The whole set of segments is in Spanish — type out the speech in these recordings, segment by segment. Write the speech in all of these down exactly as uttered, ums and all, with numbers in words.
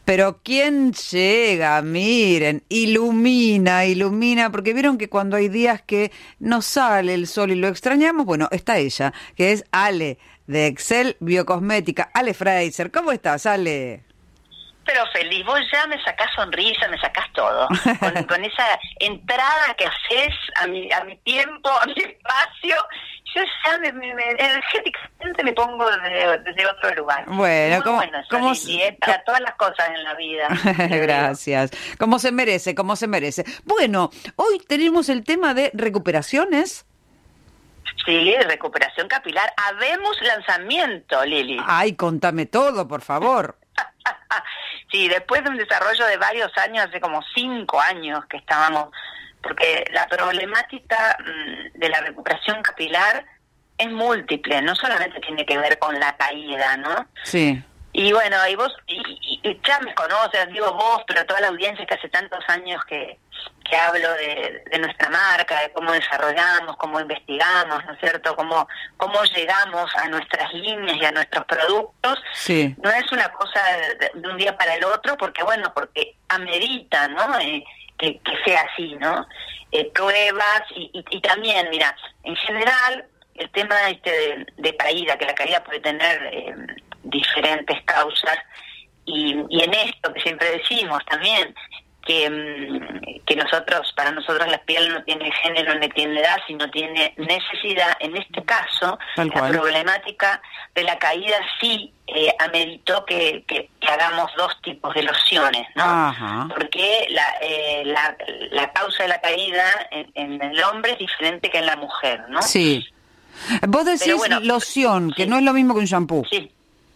Pero ¿quién llega? Miren, ilumina, ilumina, porque vieron que cuando hay días que no sale el sol y lo extrañamos, bueno, está ella, que es Ale, de Excel Biocosmética. Ale Fraser, ¿cómo estás, Ale? Pero feliz, vos ya me sacás sonrisa, me sacás todo, con, con esa entrada que haces a mi, a mi tiempo, a mi espacio, yo ya me, me, me, energéticamente me pongo desde, desde otro lugar. Bueno, ¿cómo, bueno ¿cómo se, para todas las cosas en la vida. Gracias, como se merece, como se merece. Bueno, hoy tenemos el tema de recuperaciones. Sí, recuperación capilar. Habemos lanzamiento, Lili. Ay, contame todo, por favor. Sí, después de un desarrollo de varios años, hace como cinco años que estábamos, porque la problemática de la recuperación capilar es múltiple, no solamente tiene que ver con la caída, ¿no? Sí. Y bueno, y vos, y, y, y ya me conoces, digo vos, pero toda la audiencia que hace tantos años que, que hablo de, de nuestra marca, de cómo desarrollamos, cómo investigamos, ¿no es cierto? Cómo, cómo llegamos a nuestras líneas y a nuestros productos. Sí. No es una cosa de, de un día para el otro, porque bueno, porque amerita, ¿no? Eh, que, que sea así, ¿no? Eh, pruebas y, y, y también, mira, en general, el tema este de, de caída, que la caída puede tener eh, diferentes causas, y, y en esto que siempre decimos también, que, que nosotros, para nosotros la piel no tiene género ni tiene edad, sino tiene necesidad. En este caso, Tal la cual. problemática de la caída sí eh, ameritó que, que, que hagamos dos tipos de lociones, ¿no? Ajá. Porque la, eh, la, la causa de la caída en, en el hombre es diferente que en la mujer, ¿no? Sí. Vos decís bueno, loción, que sí. no es lo mismo que un shampoo. Sí.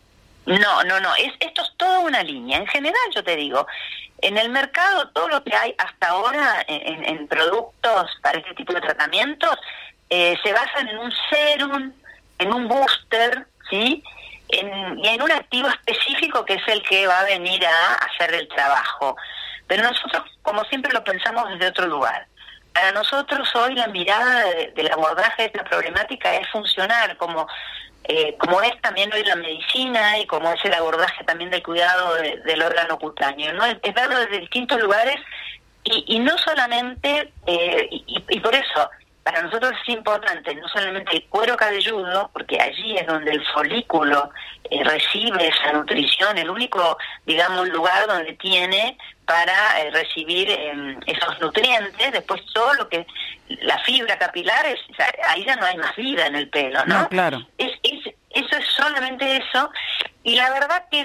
No, no, no. Es, esto es toda una línea. En general, yo te digo, en el mercado todo lo que hay hasta ahora en, en productos para este tipo de tratamientos eh, se basan en un serum, en un booster, ¿sí? En, y en un activo específico que es el que va a venir a hacer el trabajo. Pero nosotros, como siempre, lo pensamos desde otro lugar. Para nosotros hoy la mirada de, del abordaje de esta problemática es funcionar como eh, como es también hoy la medicina y como es el abordaje también del cuidado de, del órgano cutáneo, ¿no? Es, es verlo desde distintos lugares y, y no solamente, eh, y, y por eso para nosotros es importante no solamente el cuero cabelludo, porque allí es donde el folículo eh, recibe esa nutrición, el único, digamos, lugar donde tiene para eh, recibir eh, esos nutrientes. Después todo lo que la fibra capilar, es, o sea, ahí ya no hay más vida en el pelo, ¿no? No, claro. Es, es, eso es solamente eso, y la verdad que,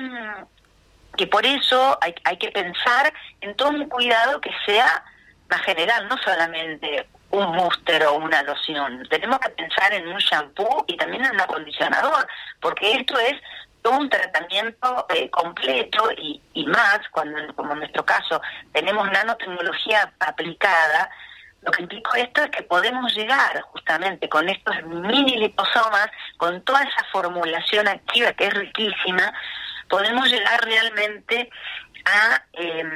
que por eso hay, hay que pensar en todo un cuidado que sea más general, no solamente un booster o una loción. Tenemos que pensar en un shampoo y también en un acondicionador, porque esto es todo un tratamiento eh, completo y, y más, cuando como en nuestro caso tenemos nanotecnología aplicada. Lo que implica esto es que podemos llegar justamente con estos mini liposomas, con toda esa formulación activa que es riquísima, podemos llegar realmente a eh,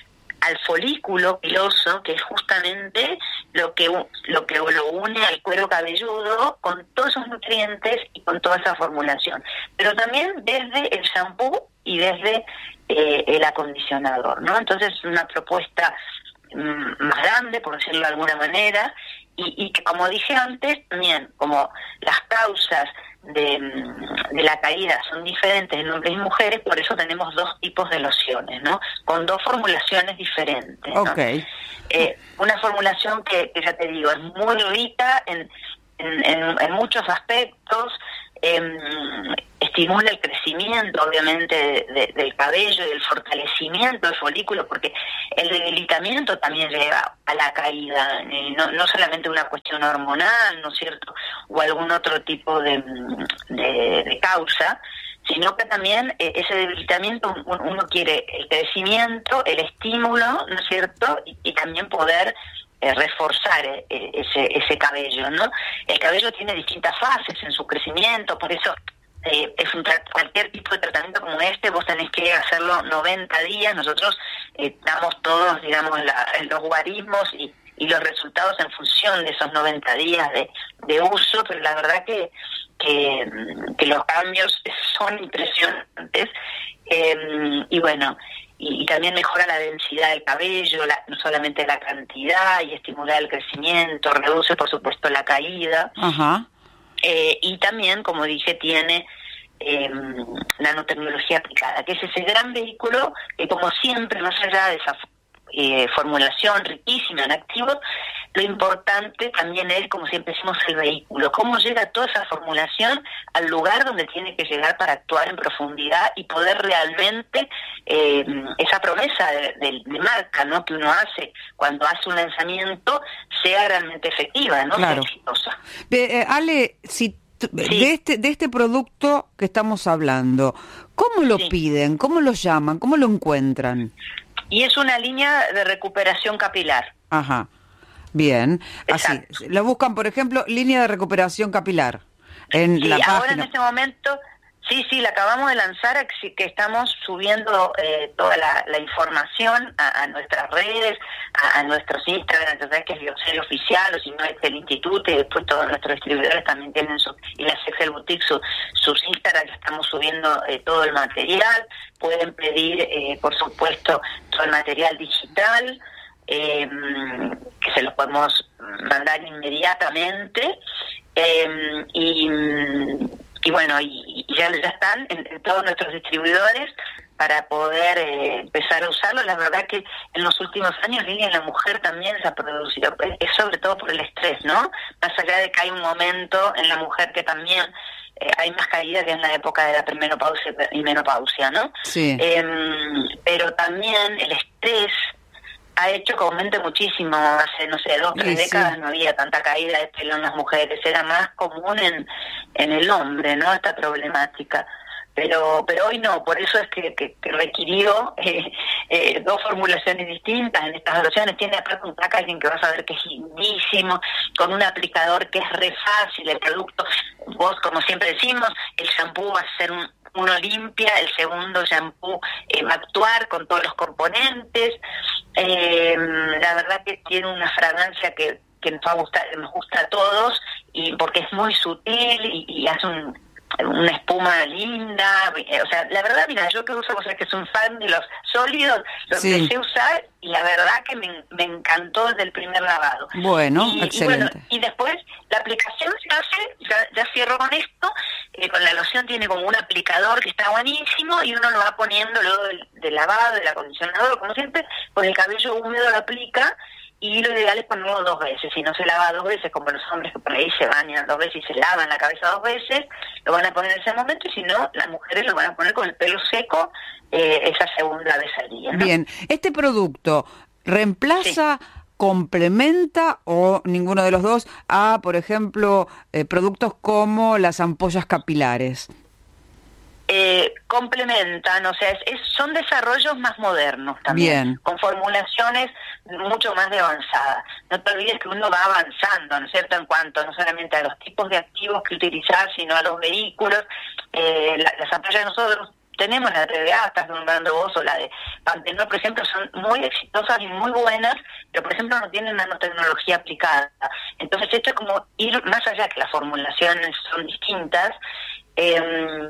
al folículo piloso, que es justamente lo que lo que lo une al cuero cabelludo con todos esos nutrientes y con toda esa formulación. Pero también desde el shampoo y desde eh, el acondicionador, ¿no? Entonces es una propuesta mmm, más grande, por decirlo de alguna manera, y, y que, como dije antes, también como las causas de, de la caída son diferentes en hombres y mujeres, por eso tenemos dos tipos de lociones, ¿no? Con dos formulaciones diferentes, ¿no? Okay. Eh, una formulación que, que ya te digo, es muy rica en, en, en, en muchos aspectos, eh, estimula el crecimiento, obviamente, de, de, del cabello y el fortalecimiento del folículo, porque el debilitamiento también lleva a la caída, eh, no, no solamente una cuestión hormonal, ¿no es cierto?, o algún otro tipo de, de, de causa, sino que también eh, ese debilitamiento uno quiere el crecimiento, el estímulo, ¿no es cierto?, y, y también poder eh, reforzar eh, ese, ese cabello, ¿no? El cabello tiene distintas fases en su crecimiento, por eso eh, es un tra- cualquier tipo de tratamiento como este, vos tenés que hacerlo noventa días, nosotros eh, damos todos, digamos, la, los guarismos y, y los resultados en función de esos noventa días de, de uso, pero la verdad que Que, que los cambios son impresionantes, eh, y bueno, y también mejora la densidad del cabello, la, no solamente la cantidad, y estimula el crecimiento, reduce por supuesto la caída. Ajá. Eh, y también, como dije, tiene eh, nanotecnología aplicada, que es ese gran vehículo que, como siempre, más allá de esa eh, formulación riquísima en activos, lo importante también es, como siempre decimos, el vehículo, cómo llega toda esa formulación al lugar donde tiene que llegar para actuar en profundidad y poder realmente eh, esa promesa de, de, de marca, ¿no?, que uno hace cuando hace un lanzamiento sea realmente efectiva, ¿no?, claro. sea exitosa. Eh, Ale, si Sí. de este de este producto que estamos hablando, ¿cómo lo Sí. piden? ¿Cómo lo llaman? ¿Cómo lo encuentran? Y es una línea de recuperación capilar. Ajá. Bien. Exacto. Así, lo buscan, por ejemplo, línea de recuperación capilar en Sí, la ahora página. en este momento, sí, sí, la acabamos de lanzar, así que estamos subiendo eh, toda la, la información a, a nuestras redes, a, a nuestros Instagram, entonces que es Biocelia Oficial, o si no es el Instituto, y después todos nuestros distribuidores también tienen su, y las Excel Boutique, su, sus Instagram, que estamos subiendo eh, todo el material. Pueden pedir, eh, por supuesto, todo el material digital, eh, que se lo podemos mandar inmediatamente, eh, y, y bueno, y, y ya, ya están en, en todos nuestros distribuidores para poder eh, empezar a usarlo. La verdad que en los últimos años Línea en la Mujer también se ha producido, es sobre todo por el estrés, ¿no? Más allá de que hay un momento en la mujer que también eh, hay más caída que en la época de la premenopausia y menopausia, ¿no? Sí. Eh, pero también el estrés ha hecho que aumente muchísimo. Hace, no sé, dos, tres Sí, décadas sí. no había tanta caída de pelo en las mujeres, era más común en, en el hombre, ¿no?, esta problemática. Pero pero hoy no, por eso es que, que, que requirió eh, eh, dos formulaciones distintas en estas lociones. Tiene aparte un packaging que vas a ver que es lindísimo, con un aplicador que es re fácil, el producto, vos como siempre decimos, el shampoo va a ser un uno limpia, el segundo shampoo eh, va a actuar con todos los componentes. Eh, la verdad que tiene una fragancia que, que nos va a gustar, nos gusta a todos, y porque es muy sutil y, y hace un, una espuma linda. O sea, la verdad, mira, yo que uso, o sea, que soy un fan de los sólidos, lo Sí. empecé a usar y la verdad que me, me encantó desde el primer lavado. Bueno, y, excelente. Y, bueno, y después la aplicación se hace, ya, ya cierro con esto, eh, con la loción tiene como un aplicador que está buenísimo y uno lo va poniendo luego del, del lavado, del acondicionador, como siempre, con el cabello húmedo lo aplica. Y lo ideal es ponerlo dos veces. Si no se lava dos veces, como los hombres que por ahí se bañan dos veces y se lavan la cabeza dos veces, lo van a poner en ese momento, y si no, las mujeres lo van a poner con el pelo seco eh, esa segunda vez al día, ¿no? Bien, ¿este producto reemplaza, sí. complementa o ninguno de los dos a, por ejemplo, eh, productos como las ampollas capilares? Eh, complementan, o sea, es, es, son desarrollos más modernos también, Bien. con formulaciones mucho más de avanzada. No te olvides que uno va avanzando, ¿no es cierto?, en cuanto no solamente a los tipos de activos que utilizar, sino a los vehículos. Eh, la, las ampollas de nosotros tenemos, la de T V A, estás nombrando vos, o la de Pantenol, por ejemplo, son muy exitosas y muy buenas, pero por ejemplo no tienen nanotecnología aplicada. Entonces esto es como ir más allá, que las formulaciones son distintas. Eh,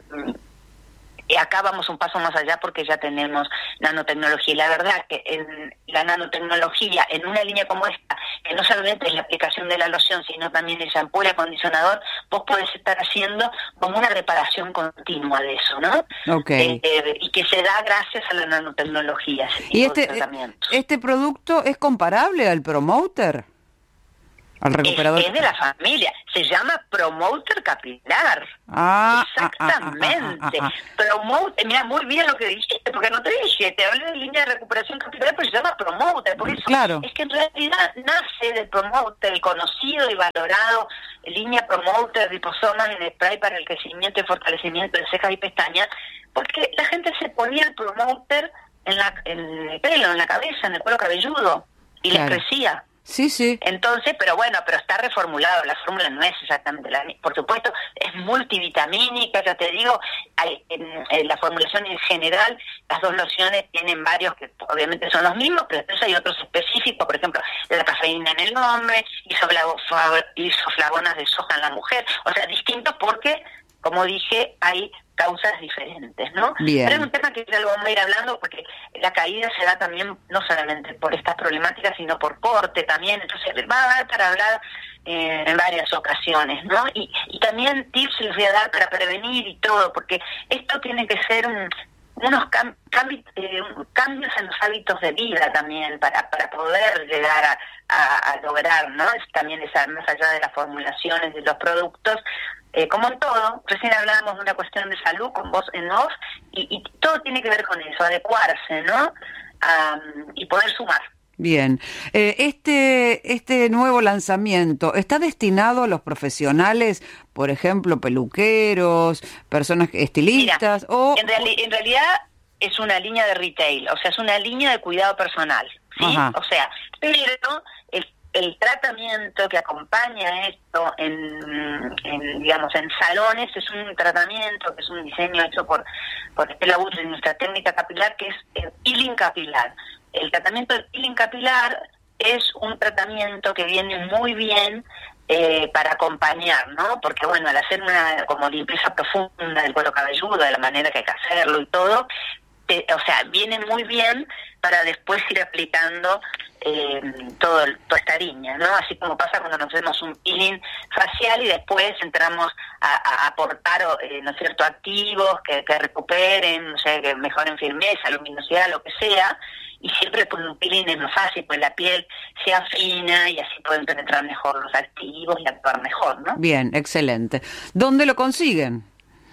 Y acá vamos un paso más allá porque ya tenemos nanotecnología. Y la verdad que en la nanotecnología, en una línea como esta, que no solamente es la aplicación de la loción, sino también el shampoo, el acondicionador, vos podés estar haciendo como una reparación continua de eso, ¿no? Okay. Eh, eh, y que se da gracias a la nanotecnología. Ese tipo ¿Y este, de tratamientos. este producto es comparable al Promoter? Al recuperador. Es, es de la familia, se llama Promoter Capilar. Ah, exactamente. Ah, ah, ah, ah, ah. Promoter, mira muy bien lo que dijiste, porque no te dije, te hablé de línea de recuperación capilar, pero se llama Promoter, por eso claro. Es que en realidad nace del Promoter, el conocido y valorado línea Promoter, riposomas en spray para el crecimiento y fortalecimiento de cejas y pestañas, porque la gente se ponía el Promoter en, la, en el pelo, en la cabeza, en el cuero cabelludo, y claro. les crecía. Sí, sí. Entonces, pero bueno, pero está reformulado, la fórmula no es exactamente la misma. Por supuesto, es multivitamínica, ya te digo, hay, en, en la formulación en general, las dos lociones tienen varios que obviamente son los mismos, pero después hay otros específicos, por ejemplo, la cafeína en el hombre, isoflavonas de soja en la mujer, o sea, distintos porque, como dije, hay causas diferentes, ¿no? Bien. Pero es un tema que ya lo vamos a ir hablando porque la caída se da también no solamente por estas problemáticas, sino por corte también, entonces va a dar para hablar eh, en varias ocasiones, ¿no? Y, y también tips les voy a dar para prevenir y todo, porque esto tiene que ser un, unos cam, cambi, eh, cambios en los hábitos de vida también para, para poder llegar a, a, a lograr, ¿no? Es también esa, más allá de las formulaciones de los productos, Eh, como en todo, recién hablábamos de una cuestión de salud con voz en off, y, y todo tiene que ver con eso, adecuarse, ¿no? Um, y poder sumar. Bien. Eh, este, este nuevo lanzamiento, ¿está destinado a los profesionales, por ejemplo, peluqueros, personas estilistas? Mira, o en, reali- en realidad es una línea de retail, o sea, es una línea de cuidado personal, ¿sí? Ajá. O sea, pero el El tratamiento que acompaña esto en, en, digamos, en salones es un tratamiento que es un diseño hecho por, por Estela Butri, nuestra técnica capilar, que es el peeling capilar. El tratamiento del peeling capilar es un tratamiento que viene muy bien eh, para acompañar, ¿no? Porque, bueno, al hacer una como limpieza profunda del cuero cabelludo, de la manera que hay que hacerlo y todo, te, o sea, viene muy bien para después ir aplicando eh, todo el, toda esta línea, ¿no? Así como pasa cuando nos hacemos un peeling facial y después entramos a, a aportar, eh, ¿no es cierto?, activos que, que recuperen, o sea, que mejoren firmeza, luminosidad, lo que sea, y siempre con un peeling es más fácil, pues la piel se afina y así pueden penetrar mejor los activos y actuar mejor, ¿no? Bien, excelente. ¿Dónde lo consiguen?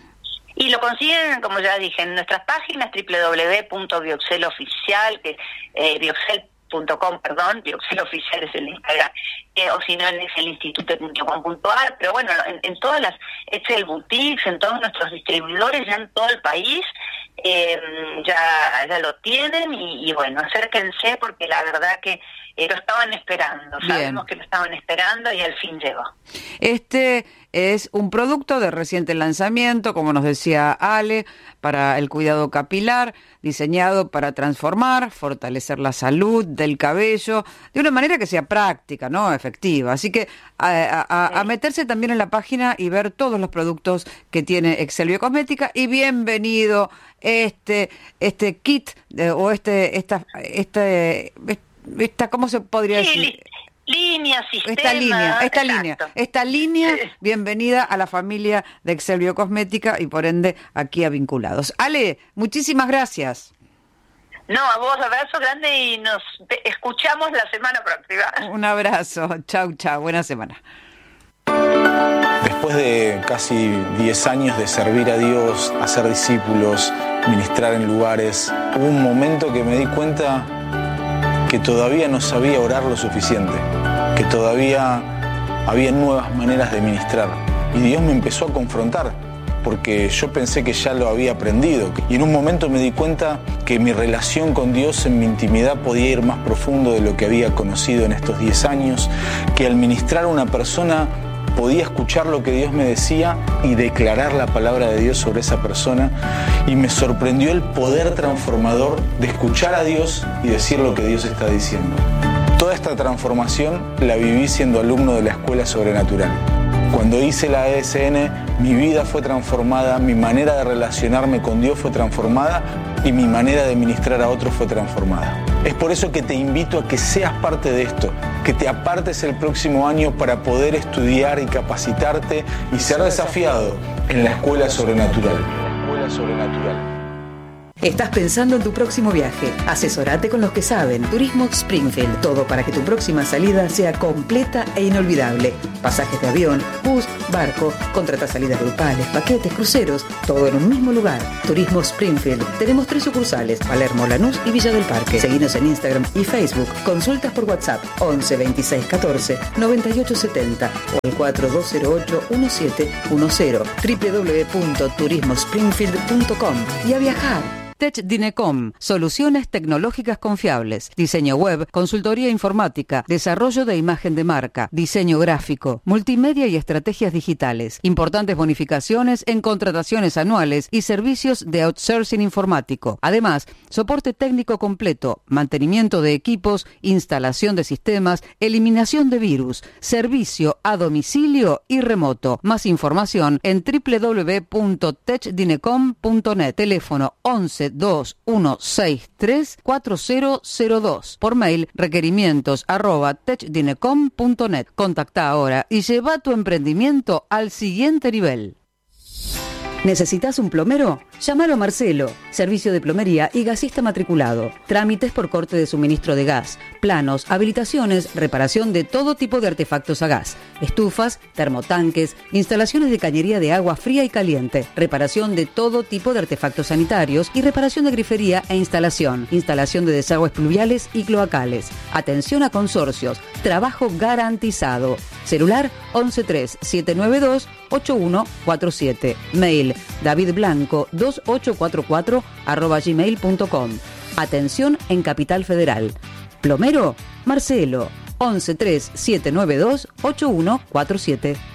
Y lo consiguen, como ya dije, en nuestras páginas doble u doble u doble u punto bioxel oficial, que eh, bioxel punto com, perdón, Bioxel Oficial es el Instagram, eh, o si no es el instituto punto com punto a r, pero bueno, en, en todas las Excel Boutiques, en todos nuestros distribuidores, ya en todo el país, eh, ya, ya lo tienen y, y bueno, acérquense porque la verdad que eh, lo estaban esperando, Bien. Sabemos que lo estaban esperando y al fin llegó. Este es un producto de reciente lanzamiento, como nos decía Ale, para el cuidado capilar, diseñado para transformar, fortalecer la salud del cabello, de una manera que sea práctica, ¿no? Efectiva. Así que a, a, a meterse también en la página y ver todos los productos que tiene Excel Biocosmética. Y bienvenido este este kit eh, o este esta este esta ¿cómo se podría Sí, decir? Línea, sistema. Esta línea, esta exacto. línea, esta línea, bienvenida a la familia de Excel Biocosmética y por ende aquí a Vinculados. Ale, muchísimas gracias. No, a vos, abrazo grande y nos escuchamos la semana próxima. Un abrazo, chau, chau, buena semana. Después de casi diez años de servir a Dios, hacer discípulos, ministrar en lugares, hubo un momento que me di cuenta que todavía no sabía orar lo suficiente, que todavía había nuevas maneras de ministrar. Y Dios me empezó a confrontar, porque yo pensé que ya lo había aprendido. Y en un momento me di cuenta que mi relación con Dios en mi intimidad podía ir más profundo de lo que había conocido en estos diez años, que al ministrar a una persona podía escuchar lo que Dios me decía y declarar la palabra de Dios sobre esa persona, y me sorprendió el poder transformador de escuchar a Dios y decir lo que Dios está diciendo. Toda esta transformación la viví siendo alumno de la Escuela Sobrenatural. Cuando hice la E S N, mi vida fue transformada, mi manera de relacionarme con Dios fue transformada y mi manera de ministrar a otros fue transformada. Es por eso que te invito a que seas parte de esto, que te apartes el próximo año para poder estudiar y capacitarte y ser desafiado en la Escuela Sobrenatural. La Escuela Sobrenatural. ¿Estás pensando en tu próximo viaje? Asesorate con los que saben. Turismo Springfield. Todo para que tu próxima salida sea completa e inolvidable. Pasajes de avión, bus, barco, contrata salidas grupales, paquetes, cruceros, todo en un mismo lugar. Turismo Springfield. Tenemos tres sucursales, Palermo, Lanús y Villa del Parque. Seguinos en Instagram y Facebook. Consultas por WhatsApp once veintiséis catorce noventa y ocho setenta o al cuatro dos cero ocho uno siete uno cero. doble u doble u doble u punto turismo springfield punto com. Y a viajar. TechDinecom, soluciones tecnológicas confiables, diseño web, consultoría informática, desarrollo de imagen de marca, diseño gráfico, multimedia y estrategias digitales, importantes bonificaciones en contrataciones anuales y servicios de outsourcing informático. Además, soporte técnico completo, mantenimiento de equipos, instalación de sistemas, eliminación de virus, servicio a domicilio y remoto. Más información en doble u doble u doble u punto techdinecom punto net. Teléfono once, dos, uno, seis, tres, cuatro cero cero dos. Por mail, requerimientos arroba techdinecom punto net. Contacta ahora y lleva tu emprendimiento al siguiente nivel. ¿Necesitas un plomero? Llámalo a Marcelo, servicio de plomería y gasista matriculado. Trámites por corte de suministro de gas, planos, habilitaciones, reparación de todo tipo de artefactos a gas, estufas, termotanques, instalaciones de cañería de agua fría y caliente, reparación de todo tipo de artefactos sanitarios y reparación de grifería e instalación, instalación de desagües pluviales y cloacales. Atención a consorcios, trabajo garantizado. Celular once tres siete nueve dos ocho uno cuatro siete. Mail davidblanco dos ocho cuatro cuatro arroba gmail punto com. Atención en Capital Federal. Plomero, Marcelo, once tres siete nueve dos ocho uno cuatro siete.